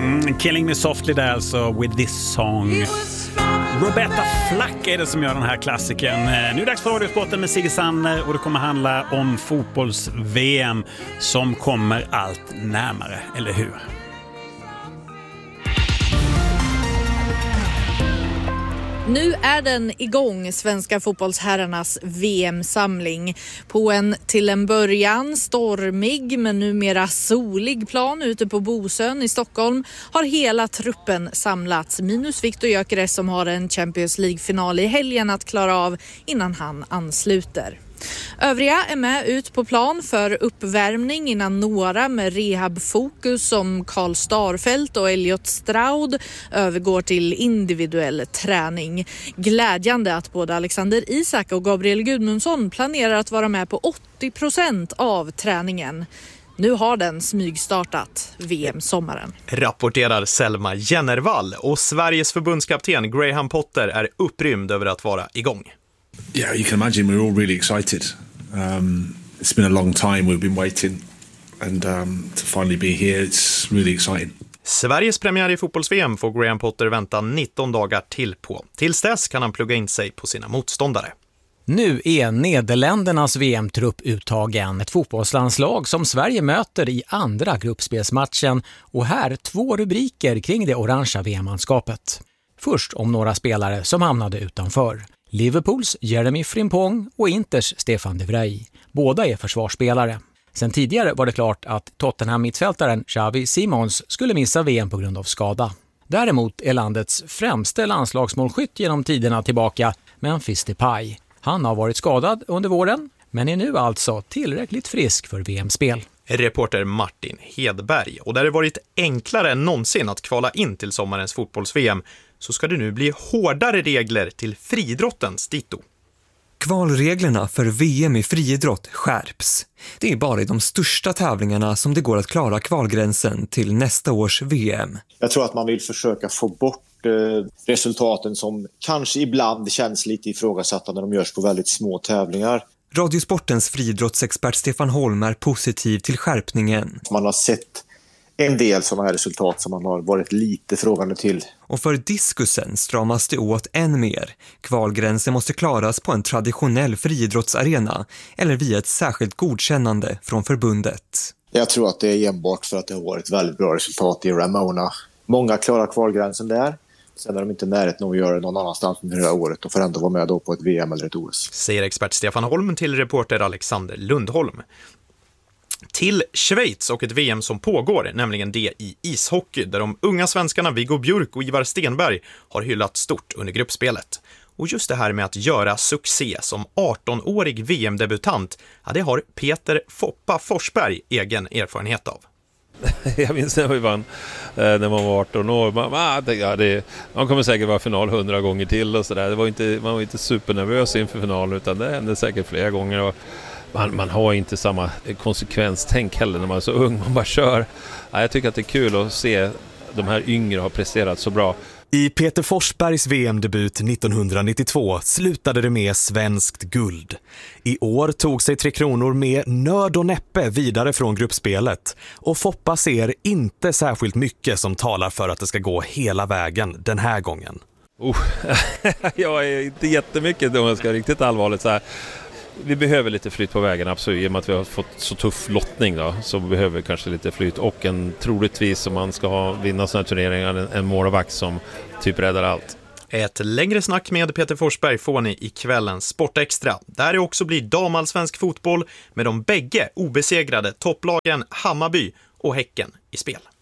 Killing Me Softly där alltså, With This Song. Roberta Flack är det som gör den här klassiken. Nu är det dags för Radiosporten med Sigge Sander och det kommer handla om fotbolls-VM som kommer allt närmare, eller hur? Nu är den igång, svenska fotbollsherrarnas VM-samling. På en till en början stormig men numera solig plan ute på Bosön i Stockholm har hela truppen samlats. Minus Victor Gyökeres som har en Champions League-final i helgen att klara av innan han ansluter. Övriga är med ut på plan för uppvärmning innan några med rehabfokus som Karl Starfelt och Elliot Stroud övergår till individuell träning. Glädjande att både Alexander Isak och Gabriel Gudmundsson planerar att vara med på 80% av träningen. Nu har den smygstartat VM-sommaren. Rapporterar Selma Jennervall och Sveriges förbundskapten Graham Potter är upprymd över att vara igång. Yeah, you can imagine we're all really excited. It's been a long time we've been waiting and to finally be here, it's really exciting. Sveriges premiär i fotbolls-VM får Graham Potter vänta 19 dagar till på. Tills dess kan han plugga in sig på sina motståndare. Nu är Nederländernas VM-trupp uttagen, ett fotbollslandslag som Sverige möter i andra gruppspelsmatchen, och här 2 rubriker kring det orangea VM-manskapet. Först om några spelare som hamnade utanför. Liverpools Jeremy Frimpong och Inters Stefan de Vrij. Båda är försvarsspelare. Sen tidigare var det klart att Tottenham-mittfältaren Xavi Simons skulle missa VM på grund av skada. Däremot är landets främste landslagsmålskytt genom tiderna tillbaka, Memphis Depay. Han har varit skadad under våren, men är nu alltså tillräckligt frisk för VM-spel. Reporter Martin Hedberg. Och där det varit enklare än någonsin att kvala in till sommarens fotbolls-VM, så ska det nu bli hårdare regler till friidrottens dito. Kvalreglerna för VM i friidrott skärps. Det är bara i de största tävlingarna som det går att klara kvalgränsen till nästa års VM. Jag tror att man vill försöka få bort resultaten som kanske ibland känns lite ifrågasatta när de görs på väldigt små tävlingar. Radiosportens friidrottsexpert Stefan Holm är positiv till skärpningen. Man har sett en del sådana här resultat som man har varit lite frågande till. Och för diskusen stramas det åt än mer. Kvalgränsen måste klaras på en traditionell friidrottsarena eller via ett särskilt godkännande från förbundet. Jag tror att det är enbart för att det har varit väldigt bra resultat i Ramona. Många klarar kvalgränsen där. Sen är de inte närheten att göra det någon annanstans under det här året och får ändå vara med då på ett VM eller ett OS. Säger expert Stefan Holm till reporter Alexander Lundholm. Till Schweiz och ett VM som pågår, nämligen det i ishockey, där de unga svenskarna Viggo Björk och Ivar Stenberg har hyllat stort under gruppspelet. Och just det här med att göra succé som 18-årig VM-debutant, ja, det har Peter Foppa Forsberg egen erfarenhet av. Jag minns när vi vann när man var 18 år. Man kommer säkert vara final 100 gånger till och sådär. Man var inte supernervös inför finalen, utan det hände säkert flera gånger. Och man har inte samma konsekvenstänk heller när man är så ung. Man bara kör. Jag tycker att det är kul att se de här yngre har presterat så bra. I Peter Forsbergs VM-debut 1992 slutade det med svenskt guld. I år tog sig Tre Kronor med nöd och näppe vidare från gruppspelet. Och Foppa ser inte särskilt mycket som talar för att det ska gå hela vägen den här gången. Jag är inte jättemycket om jag ska riktigt allvarligt så här. Vi behöver lite flyt på vägen, absolut. I och med att vi har fått så tuff lottning då, så behöver vi kanske lite flyt. Och troligtvis om man ska vinna sådana turneringar, en målvakt som typ räddar allt. Ett längre snack med Peter Forsberg får ni i kvällens Sportextra. Där det också blir damallsvensk fotboll med de bägge obesegrade topplagen Hammarby och Häcken i spel.